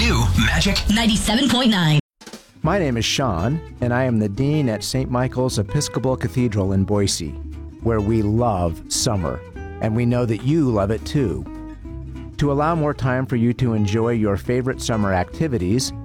new Magic 97.9. My name is Sean, and I am the Dean at St. Michael's Episcopal Cathedral in Boise, where we love summer, and we know that you love it too. To allow more time for you to enjoy your favorite summer activities,